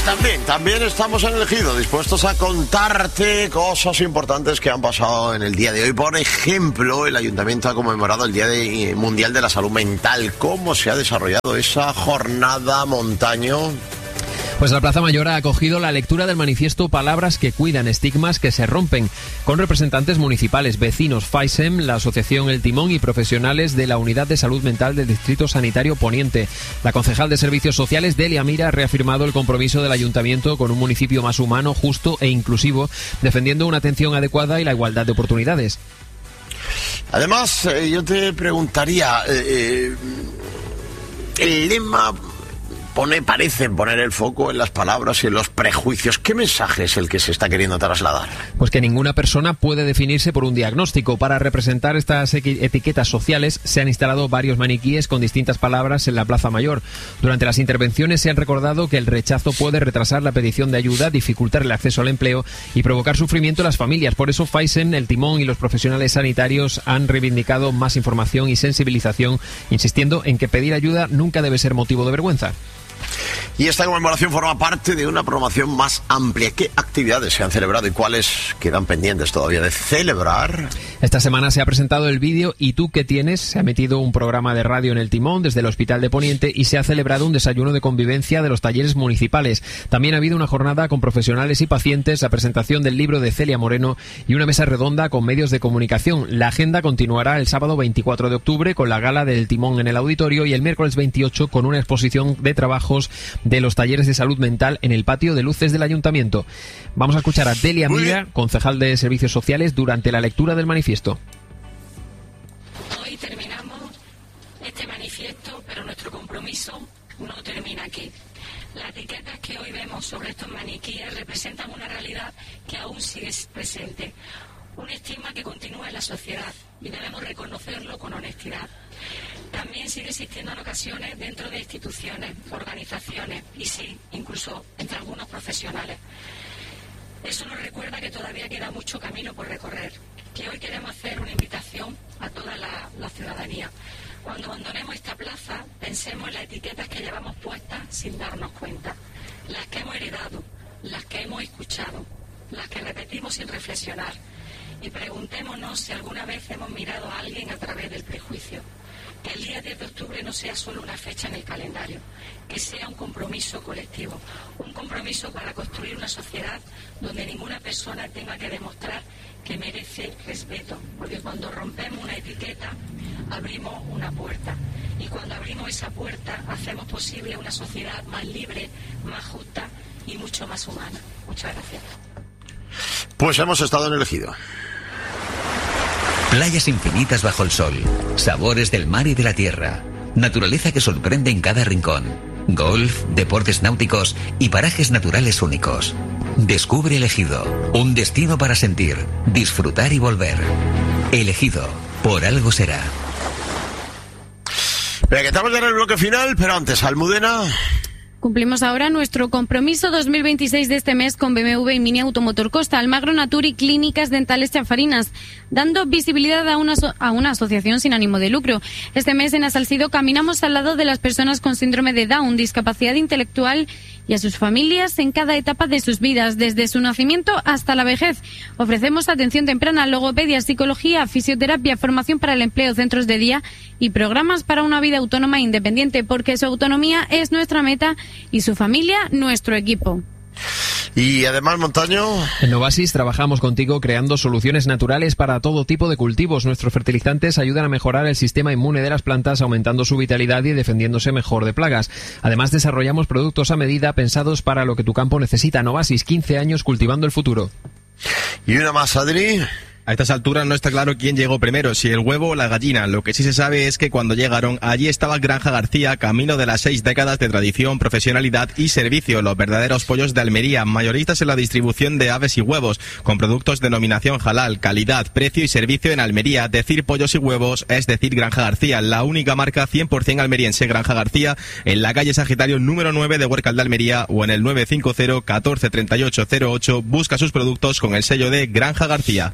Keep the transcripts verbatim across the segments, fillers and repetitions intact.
Pues también, también estamos en El Ejido, dispuestos a contarte cosas importantes que han pasado en el día de hoy. Por ejemplo, el Ayuntamiento ha conmemorado el Día de, Mundial de la Salud Mental. ¿Cómo se ha desarrollado esa jornada, Montaño? Pues la Plaza Mayor ha acogido la lectura del manifiesto Palabras que cuidan, estigmas que se rompen, con representantes municipales, vecinos, FAISEM, la Asociación El Timón y profesionales de la Unidad de Salud Mental del Distrito Sanitario Poniente. La concejal de Servicios Sociales, Delia Mira, ha reafirmado el compromiso del Ayuntamiento con un municipio más humano, justo e inclusivo, defendiendo una atención adecuada y la igualdad de oportunidades. Además, eh, yo te preguntaría, eh, eh, el lema... Pone, parece poner el foco en las palabras y en los prejuicios. ¿Qué mensaje es el que se está queriendo trasladar? Pues que ninguna persona puede definirse por un diagnóstico. Para representar estas etiquetas sociales se han instalado varios maniquíes con distintas palabras en la Plaza Mayor. Durante las intervenciones se han recordado que el rechazo puede retrasar la petición de ayuda, dificultar el acceso al empleo y provocar sufrimiento en las familias. Por eso FAISEM, El Timón y los profesionales sanitarios han reivindicado más información y sensibilización, insistiendo en que pedir ayuda nunca debe ser motivo de vergüenza. Y esta conmemoración forma parte de una programación más amplia. ¿Qué actividades se han celebrado y cuáles quedan pendientes todavía de celebrar? Esta semana se ha presentado el vídeo ¿Y tú qué tienes? Se ha emitido un programa de radio en El Timón desde el Hospital de Poniente y se ha celebrado un desayuno de convivencia de los talleres municipales. También ha habido una jornada con profesionales y pacientes, la presentación del libro de Celia Moreno y una mesa redonda con medios de comunicación. La agenda continuará el sábado veinticuatro de octubre con la gala del Timón en el auditorio y el miércoles veintiocho con una exposición de trabajos de los talleres de salud mental en el patio de luces del Ayuntamiento. Vamos a escuchar a Delia Mira, concejal de Servicios Sociales, durante la lectura del manifiesto. Hoy terminamos este manifiesto, pero nuestro compromiso no termina aquí. Las etiquetas que hoy vemos sobre estos maniquíes representan una realidad que aún sigue presente, un estigma que continúa en la sociedad y debemos reconocerlo con honestidad. También sigue existiendo en ocasiones dentro de instituciones, organizaciones y sí, incluso entre algunos profesionales. Eso nos recuerda que todavía queda mucho camino por recorrer, que hoy queremos hacer una invitación a toda la, la ciudadanía. Cuando abandonemos esta plaza, pensemos en las etiquetas que llevamos puestas sin darnos cuenta, las que hemos heredado, las que hemos escuchado, las que repetimos sin reflexionar, y preguntémonos si alguna vez hemos mirado a alguien a través del prejuicio. Que el día diez de octubre no sea solo una fecha en el calendario, que sea un compromiso colectivo, un compromiso para construir una sociedad donde ninguna persona tenga que demostrar que merece respeto, porque cuando rompemos una etiqueta abrimos una puerta y cuando abrimos esa puerta hacemos posible una sociedad más libre, más justa y mucho más humana. Muchas gracias. Pues hemos estado en El Ejido. Playas infinitas bajo el sol, sabores del mar y de la tierra, naturaleza que sorprende en cada rincón, golf, deportes náuticos y parajes naturales únicos. Descubre El Ejido, un destino para sentir, disfrutar y volver. El Ejido, por algo será. Venga, que estamos ya en el bloque final, pero antes, Almudena. Cumplimos ahora nuestro compromiso dos mil veintiséis de este mes con B M W y Mini Automotor Costa, Almagro Natur y Clínicas Dentales Chafarinas, dando visibilidad a una, a una asociación sin ánimo de lucro. Este mes en Asalsido caminamos al lado de las personas con síndrome de Down, discapacidad intelectual y a sus familias en cada etapa de sus vidas, desde su nacimiento hasta la vejez. Ofrecemos atención temprana, logopedia, psicología, fisioterapia, formación para el empleo, centros de día y programas para una vida autónoma e independiente, porque su autonomía es nuestra meta y su familia nuestro equipo. Y además, Montaño... En Novasis trabajamos contigo creando soluciones naturales para todo tipo de cultivos. Nuestros fertilizantes ayudan a mejorar el sistema inmune de las plantas, aumentando su vitalidad y defendiéndose mejor de plagas. Además, desarrollamos productos a medida pensados para lo que tu campo necesita. Novasis, quince años cultivando el futuro. Y una más, Adri... A estas alturas no está claro quién llegó primero, si el huevo o la gallina. Lo que sí se sabe es que cuando llegaron, allí estaba Granja García, camino de las seis décadas de tradición, profesionalidad y servicio. Los verdaderos pollos de Almería, mayoristas en la distribución de aves y huevos, con productos denominación halal, calidad, precio y servicio en Almería. Decir pollos y huevos es decir Granja García, la única marca cien por ciento almeriense. Granja García, en la calle Sagitario número nueve de Huércal de Almería o en el nueve cinco cero, catorce, treinta y ocho cero ocho. Busca sus productos con el sello de Granja García. Bueno, pues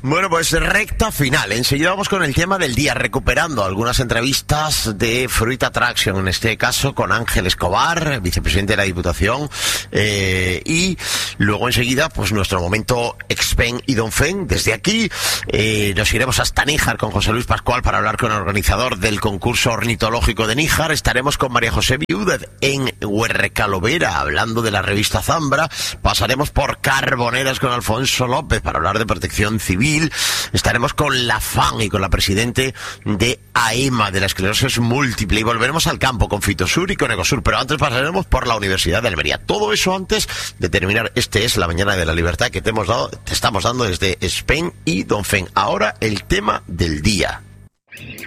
pues recta final. Enseguida vamos con el tema del día, recuperando algunas entrevistas de Fruit Attraction, en este caso con Ángel Escobar, vicepresidente de la Diputación, eh, y luego enseguida pues nuestro momento Expen y Donfen. Desde aquí eh, nos iremos hasta Níjar con José Luis Pascual para hablar con el organizador del concurso ornitológico de Níjar. Estaremos con María José Viúdez en Huerrecalovera hablando de la revista Zambra. Pasaremos por Carboneras con Alfonso López para hablar de protección civil. Estaremos con la F A N y con la presidente de A E M A, de la esclerosis múltiple, y volveremos al campo con Fitosur y con Ecosur, pero antes pasaremos por la Universidad de Almería. Todo eso antes de terminar. Este es La Mañana de la Libertad que te hemos dado, te estamos dando desde Expen y Donfen. Ahora el tema del día.